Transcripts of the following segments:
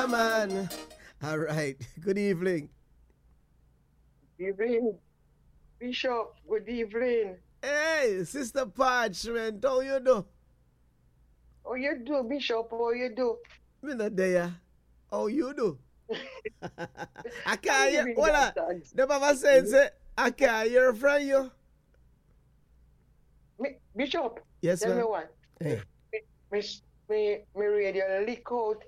Man. All right. Good evening. Evening, Bishop. Good evening. Hey, Sister Parchment, how you do? How you do, Bishop? How you do? Me not there. How you do? I I'm can't hear. giving Hold God on. thanks. The mama said, say, I can't hear from you. Bishop, Yes, tell me ma'am. one. Hey. Me radio leak out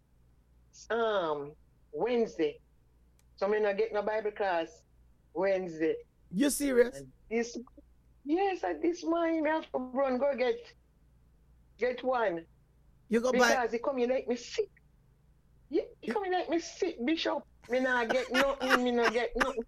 Wednesday. So me not get no Bible class Wednesday. You serious? And this yes, at this morning me have to run go get one. You go buy. Because he come in like me sick. Yeah, he You, come in like me sick, Bishop. Me not get nothing, me not get nothing.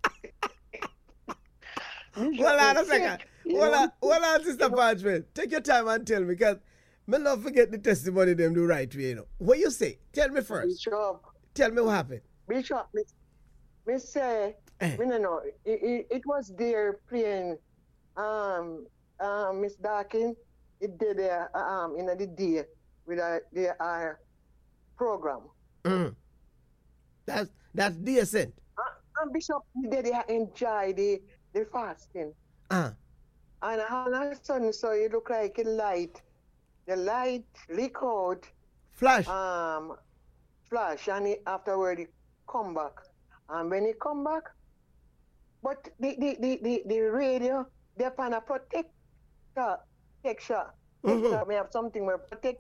Bishop, hold me on a second. sick. You know? Hold on, Sister You know? Parchment. Take your time and tell me, because me love forget the testimony them do right way, you know. What you say? Tell me first. Bishop, Tell me what happened. Bishop, me say, me no know. It was there playing Miss Darkin. It did there in the day with the program. Mm. That's decent. And Bishop did they enjoy the fasting. Uh. And all of a sudden, so it look like the light leak out, Flash. flash, and afterward he come back. And when he come back, but the radio, they're on a protector. Texture. Mm-hmm. We have something where protect